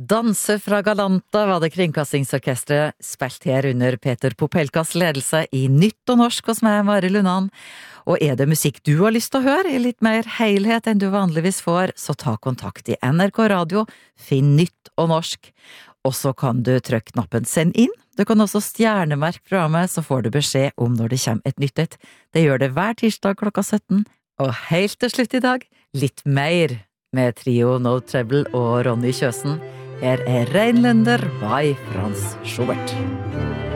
Danse fra Galanta var det Kringkastingsorkestret spilt her under Peter Popelkas ledelse i Nytt og Norsk hos meg, Mari Lundan. Og det musikk du har lyst til å høre i litt mer helhet enn du vanligvis får, så ta kontakt i NRK Radio, finn Nytt og Norsk. Og så kan du trykke knappen Send inn. Du kan også stjernemerke programmet, så får du beskjed om når det kommer et nytt et. Det gjør det hver tirsdag klokka 17. Og helt til slutt i dag, litt mer med trio No Trouble og Ronny Kjøsen. Her Rheinländer by Franz Schubert.